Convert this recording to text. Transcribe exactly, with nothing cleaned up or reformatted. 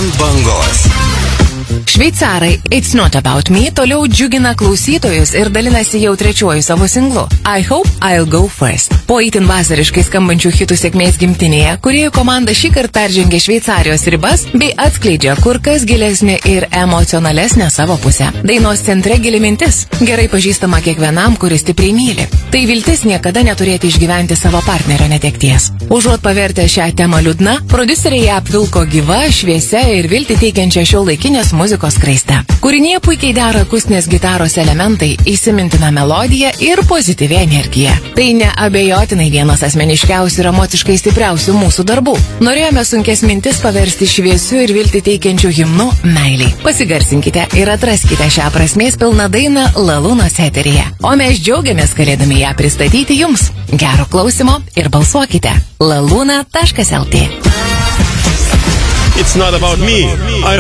ant bangos. Šveicarai It's Not About Me toliau džiugina klausytojus ir dalinasi jau trečiuoju savo singlu I Hope I'll Go First. Po itin vasariškai skambančių hitų sėkmės gimtinėje, kūrėjų komanda šį kartą peržengė Šveicarijos ribas bei atskleidžia kur kas gilesnė ir emocionalesnė savo pusę. Dainos centre gili mintis, gerai pažįstama kiekvienam, kuris stipriai myli. Tai viltis niekada neturėti išgyventi savo partnerio netekties. Užuot pavertę šią temą liūdna, prodiuseriai ją apvilko gyva, šviesia ir viltį teikiančia šiuolaikinės muzikos skraiste. Kūrinyje puikiai dera akustinės gitaros elementai, įsimintina melodija ir pozityvi energija. Tai neabejotinai vienas asmeniškiausių ir emociškai stipriausių mūsų darbų. Norėjome sunkes mintis paversti šviesiu ir viltį teikiančių himnu meiliai. Pasigarsinkite ir atraskite šią prasmės pilną dainą Lalūnos eteryje. O mes džiaugiamės galėdami ją pristatyti jums. Gero klausimo ir balsuokite. laluna taškas lt. It's not about me. I